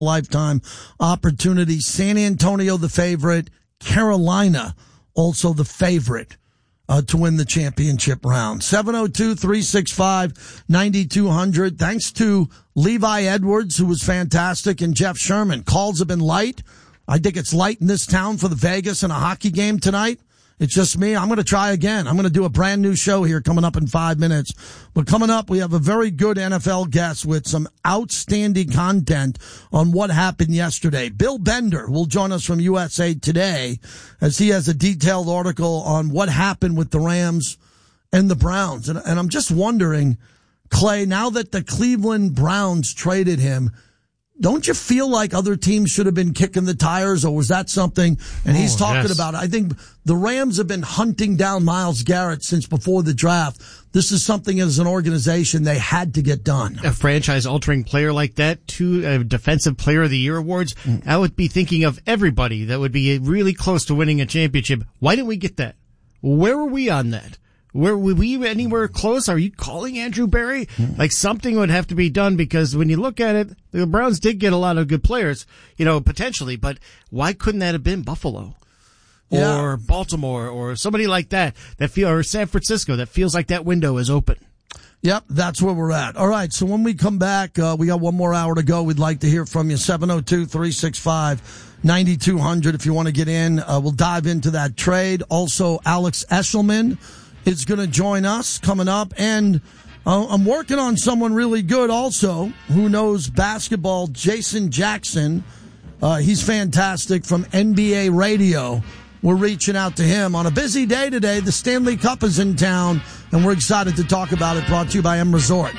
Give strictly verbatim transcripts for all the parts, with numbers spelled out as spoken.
lifetime opportunity. San Antonio, the favorite. Carolina, also the favorite uh, to win the championship round. seven oh two, three six five, nine two hundred. Thanks to Levi Edwards, who was fantastic, and Jeff Sherman. Calls have been light. I think it's light in this town for the Vegas and a hockey game tonight. It's just me. I'm going to try again. I'm going to do a brand new show here coming up in five minutes. But coming up, we have a very good N F L guest with some outstanding content on what happened yesterday. Bill Bender will join us from U S A Today as he has a detailed article on what happened with the Rams and the Browns. And, and I'm just wondering, Clay, now that the Cleveland Browns traded him, don't you feel like other teams should have been kicking the tires, or was that something? And he's oh, talking yes. about it. I think the Rams have been hunting down Myles Garrett since before the draft. This is something as an organization they had to get done. A franchise-altering player like that, two uh, Defensive Player of the Year awards, mm. I would be thinking of everybody that would be really close to winning a championship. Why didn't we get that? Where were we on that? Were we anywhere close? Are you calling Andrew Berry? Like, something would have to be done, because when you look at it, the Browns did get a lot of good players, you know, potentially, but why couldn't that have been Buffalo? Yeah. Or Baltimore, or somebody like that, that feel, or San Francisco, that feels like that window is open. Yep, that's where we're at. All right, so when we come back, uh, we got one more hour to go. We'd like to hear from you. seven oh two, three six five, nine two hundred if you want to get in. Uh, we'll dive into that trade. Also, Alex Eshelman is going to join us coming up. And uh, I'm working on someone really good also who knows basketball, Jason Jackson. Uh, he's fantastic from N B A Radio. We're reaching out to him on a busy day today. The Stanley Cup is in town, and we're excited to talk about it. Brought to you by M Resort.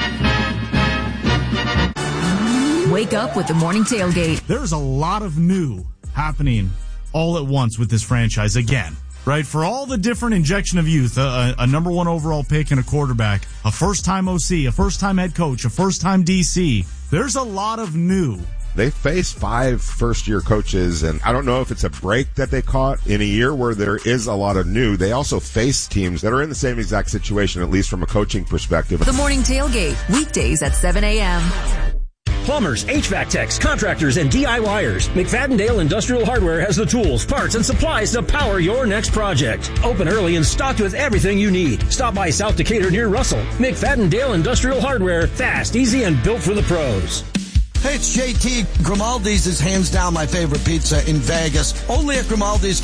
Wake up with the Morning Tailgate. There's a lot of new happening all at once with this franchise again. Right, for all the different injection of youth, a, a number one overall pick and a quarterback, a first-time O C, a first-time head coach, a first-time D C, there's a lot of new. They face five first-year coaches, and I don't know if it's a break that they caught in a year where there is a lot of new. They also face teams that are in the same exact situation, at least from a coaching perspective. The Morning Tailgate, weekdays at seven a.m. Plumbers, H V A C techs, contractors, and D I Y ers. McFadden-Dale Industrial Hardware has the tools, parts, and supplies to power your next project. Open early and stocked with everything you need. Stop by South Decatur near Russell. McFadden-Dale Industrial Hardware. Fast, easy, and built for the pros. Hey, it's J T. Grimaldi's is hands down my favorite pizza in Vegas. Only at Grimaldi's